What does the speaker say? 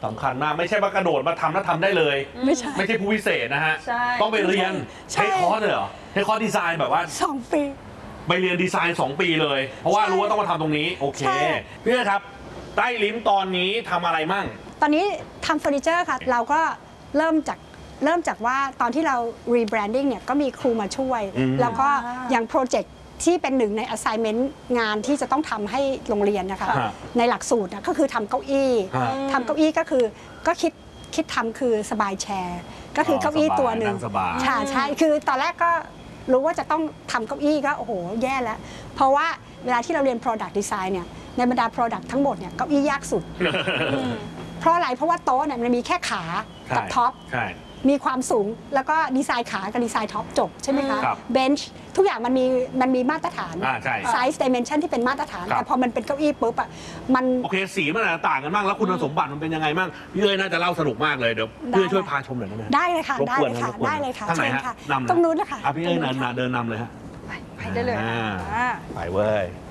สำคัญมากไม่ใช่ว่ากระโดดมาทำแล้วทำได้เลยไม่ใช่ผู้พิเศษนะฮะต้องไปเรียนใช้คอร์สเลยเหรอใช้คอร์สดีไซน์แบบว่า 2 ปีไปเรียนดีไซน์2 ปีเลยเพราะว่ารู้ว่าต้องมาทำตรงนี้โอเคพี่เอ้ยครับใต้ลิ้มตอนนี้ทำอะไรมั่งตอนนี้ทำเฟอร์นิเจอร์ค่ะเราก็เริ่มจากว่าตอนที่เรา rebranding เนี่ยก็มีครูมาช่วยแล้วก็อย่างโปรเจกต์ที่เป็นหนึ่งใน assignment งานที่จะต้องทำให้โรงเรียนนะคะในหลักสูตรก็คือทำเก้าอี้ก็คือก็คิดทำคือสบายแชร์ก็คือเก้าอี้ตัวหนึ่งใช่คือตอนแรกก็รู้ว่าจะต้องทำเก้าอี้ก็โอ้โหแย่แล้วเพราะว่าเวลาที่เราเรียน product design เนี่ยในบรรดา product ทั้งหมดเนี่ยเก้าอี้ยากสุดเพราะอะไรเพราะว่าโต๊ะเนี่ยมันมีแค่ขากับท็อปมีความสูงแล้วก็ดีไซน์ขากับดีไซน์ท็อปจบใช่ไหมคะเบนช์ทุกอย่างมันมีมาตรฐานไซส์ดิเมนชันที่เป็นมาตรฐานแต่พอมันเป็นเก้าอี้ปุ๊บอ่ะมันโอเคสีมันต่างกันมากแล้วคุณสมบัติมันเป็นยังไงบ้างพี่เอ้ยน่าจะเล่าสนุกมากเลยเดี๋ยวพี่เอ้ยช่วยพาชมหน่อยได้ไหมได้เลยค่ะได้เลยค่ะทางไหนฮะตรงนู้นนะคะพี่เอ้ยเดินนำเลยฮะไปได้เลยไปเว้ย